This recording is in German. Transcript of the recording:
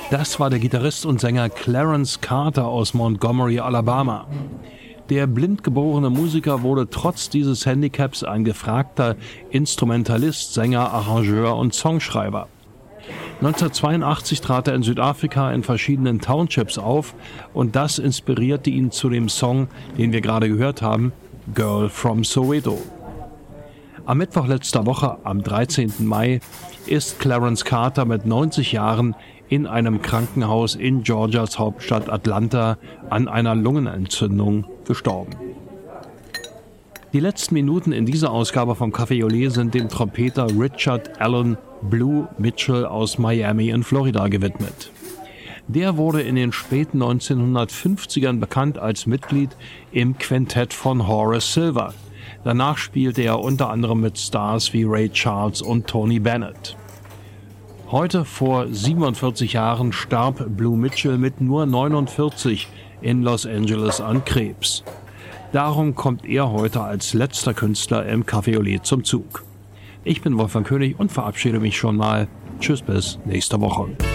Das war der Gitarrist und Sänger Clarence Carter aus Montgomery, Alabama. Der blind geborene Musiker wurde trotz dieses Handicaps ein gefragter Instrumentalist, Sänger, Arrangeur und Songschreiber. 1982 trat er in Südafrika in verschiedenen Townships auf und das inspirierte ihn zu dem Song, den wir gerade gehört haben, Girl from Soweto. Am Mittwoch letzter Woche, am 13. Mai, ist Clarence Carter mit 90 Jahren in einem Krankenhaus in Georgias Hauptstadt Atlanta an einer Lungenentzündung gestorben. Die letzten Minuten in dieser Ausgabe vom Café Olé sind dem Trompeter Richard Allen Blue Mitchell aus Miami in Florida gewidmet. Der wurde in den späten 1950ern bekannt als Mitglied im Quintett von Horace Silver. Danach spielte er unter anderem mit Stars wie Ray Charles und Tony Bennett. Heute vor 47 Jahren starb Blue Mitchell mit nur 49 in Los Angeles an Krebs. Darum kommt er heute als letzter Künstler im Café Olé zum Zug. Ich bin Wolfgang König und verabschiede mich schon mal. Tschüss, bis nächste Woche.